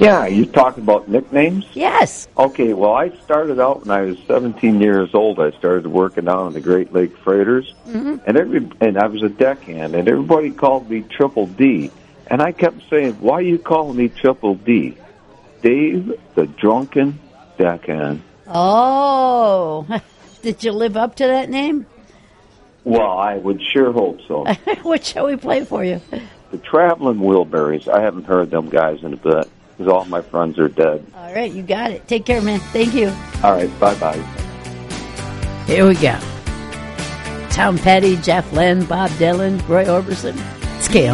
Yeah, you talking about nicknames? Yes. Okay, well, I started out when I was 17 years old. I started working out on the Great Lake Freighters, and I was a deckhand, and everybody called me Triple D. And I kept saying, why are you calling me Triple D? Dave, the drunken deckhand. Oh, did you live up to that name? Well, I would sure hope so. What shall we play for you? The Traveling Wilburys. I haven't heard them guys in a bit because all my friends are dead. All right, you got it. Take care, man. Thank you. All right, bye-bye. Here we go. Tom Petty, Jeff Lynne, Bob Dylan, Roy Orbison.